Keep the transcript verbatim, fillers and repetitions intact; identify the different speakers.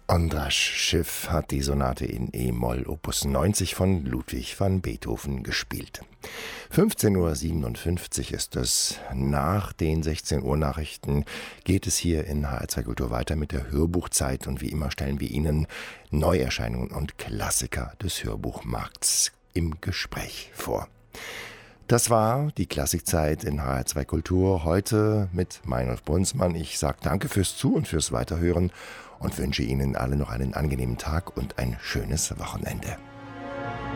Speaker 1: Andras Schiff hat die Sonate in E-Moll Opus neunzig von Ludwig van Beethoven gespielt. fünfzehn Uhr siebenundfünfzig ist es. Nach den sechzehn Uhr Nachrichten geht es hier in H R zwei Kultur weiter mit der Hörbuchzeit und wie immer stellen wir Ihnen Neuerscheinungen und Klassiker des Hörbuchmarkts im Gespräch vor. Das war die Klassikzeit in H R zwei Kultur, heute mit Meinolf Brunsmann. Ich sage danke fürs Zu- und fürs Weiterhören und wünsche Ihnen alle noch einen angenehmen Tag und ein schönes Wochenende.